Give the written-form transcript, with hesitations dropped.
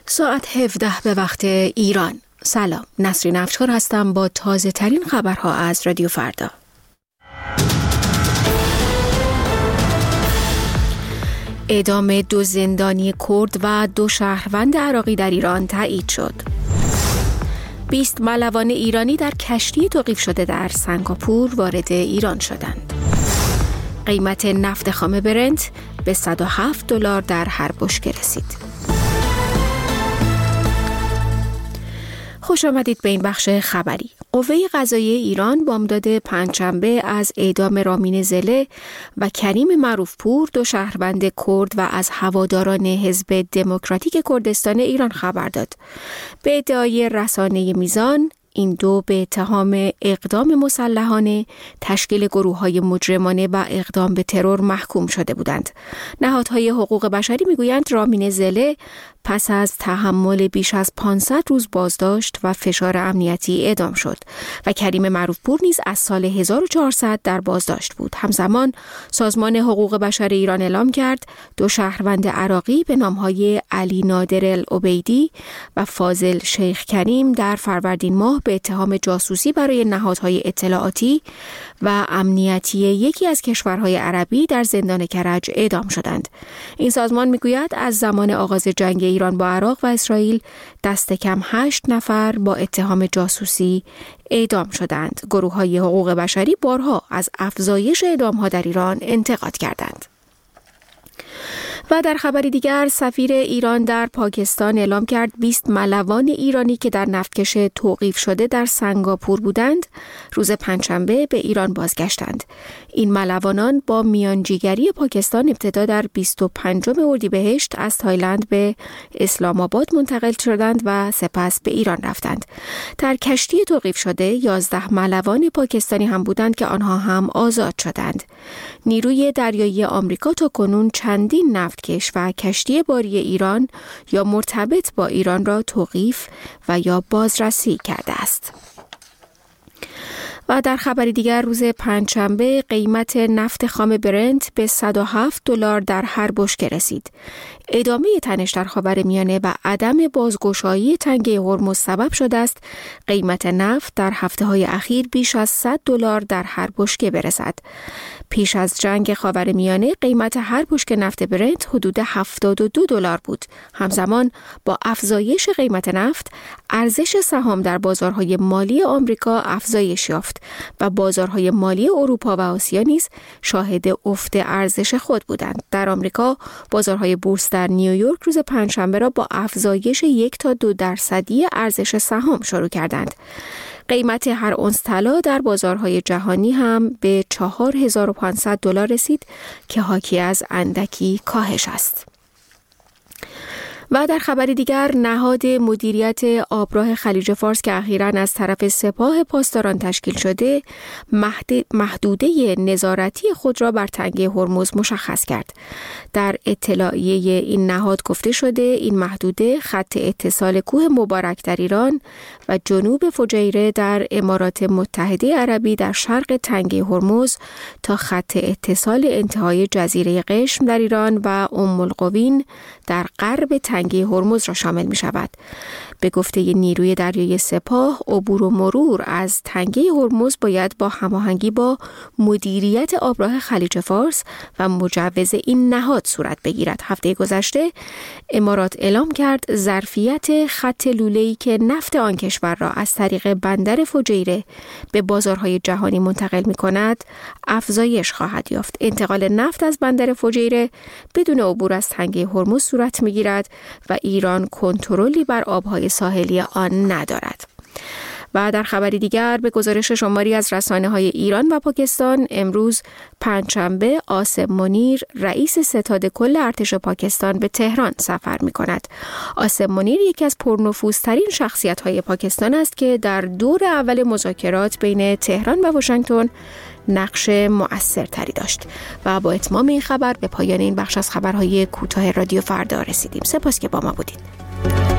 ساعت 17 به وقت ایران. سلام، نسرین افشار هستم با تازه ترین خبرها از رادیو فردا. اعدام 2 زندانی کرد و 2 شهروند عراقی در ایران تایید شد. 20 ملوان ایرانی در کشتی توقیف شده در سنگاپور وارد ایران شدند. قیمت نفت خام برنت به $107 در هر بشکه رسید. خوش آمدید به این بخش خبری. قوه قضاییه ایران بامداد پنجشنبه از اعدام رامین زله و کریم معروفپور 2 شهروند کرد و از هواداران حزب دموکراتیک کردستان ایران خبر داد. به ادعای رسانه میزان، این 2 به اتهام اقدام مسلحانه، تشکیل گروه‌های مجرمانه و اقدام به ترور محکوم شده بودند. نهادهای حقوق بشری میگویند رامین زله پس از تحمل بیش از 500 روز بازداشت و فشار امنیتی اعدام شد و کریم معروفپور نیز از سال 1400 در بازداشت بود. همزمان سازمان حقوق بشر ایران اعلام کرد 2 شهروند عراقی به نامهای علی نادر العبیدی و فاضل شیخ کریم در فروردین ماه به اتهام جاسوسی برای نهادهای اطلاعاتی و امنیتی یکی از کشورهای عربی در زندان کرج اعدام شدند. این سازمان میگوید از زمان آغاز جنگ ایران با عراق و اسرائیل دست کم 8 نفر با اتهام جاسوسی اعدام شدند. گروه‌های حقوق بشری بارها از افزایش اعدام‌ها در ایران انتقاد کردند. و در خبری دیگر، سفیر ایران در پاکستان اعلام کرد 20 ملوان ایرانی که در نفتکش توقیف شده در سنگاپور بودند، روز پنجشنبه به ایران بازگشتند. این ملوانان با میانجیگری پاکستان ابتدا در 25 اردیبهشت از تایلند به اسلام آباد منتقل شدند و سپس به ایران رفتند. در کشتی توقیف شده 11 ملوان پاکستانی هم بودند که آنها هم آزاد شدند. نیروی دریایی آمریکا تاکنون چندین نفتکش و کشتی باری ایران یا مرتبط با ایران را توقیف و یا بازرسی کرده است. و در خبری دیگر، روز پنجشنبه قیمت نفت خام برنت به $107 در هر بشکه رسید. ادامه تنش در خاورمیانه و عدم بازگشایی تنگه هرمز سبب شده است قیمت نفت در هفته‌های اخیر بیش از $100 در هر بشکه برسد. پیش از جنگ خاورمیانه قیمت هر بشکه نفت برنت حدود $72 بود. همزمان با افزایش قیمت نفت، ارزش سهام در بازارهای مالی آمریکا افزایش یافت و بازارهای مالی اروپا و آسیا نیز شاهد افت ارزش خود بودند. در آمریکا بازارهای بورس در نیویورک روز پنجشنبه را با افزایش 1 تا 2% ارزش سهام شروع کردند. قیمت هر اونس طلا در بازارهای جهانی هم به $4500 رسید که حاکی از اندکی کاهش است. و در خبری دیگر، نهاد مدیریت آبراه خلیج فارس که اخیراً از طرف سپاه پاسداران تشکیل شده، محدوده نظارتی خود را بر تنگه هرمز مشخص کرد. در اطلاعیه این نهاد گفته شده این محدوده خط اتصال کوه مبارک در ایران و جنوب فجیره در امارات متحده عربی در شرق تنگه هرمز تا خط اتصال انتهای جزیره قشم در ایران و ام القوین در غرب تنگه هرمز را شامل می شود. به گفته نیروی دریایی سپاه، عبور و مرور از تنگه هرمز باید با هماهنگی با مدیریت آبراه خلیج فارس و مجوز این نهاد صورت بگیرد. هفته گذشته امارات اعلام کرد ظرفیت خط لوله‌ای که نفت آن کشور را از طریق بندر فجیره به بازارهای جهانی منتقل می کند افزایش خواهد یافت. انتقال نفت از بندر فجیره بدون عبور از تنگه هرمز صورت می گیرد و ایران کنترلی بر آبهای ساحلی آن ندارد. و در خبری دیگر، به گزارش شماری از رسانه‌های ایران و پاکستان، امروز پنجشنبه عاصم منیر رئیس ستاد کل ارتش پاکستان به تهران سفر می‌کند. عاصم منیر یکی از پرنفوذترین شخصیت‌های پاکستان است که در دور اول مذاکرات بین تهران و واشنگتن نقش مؤثرتری داشت. و با اتمام این خبر به پایان این بخش از خبرهای کوتاه رادیو فردا رسیدیم. سپاس که با ما بودید.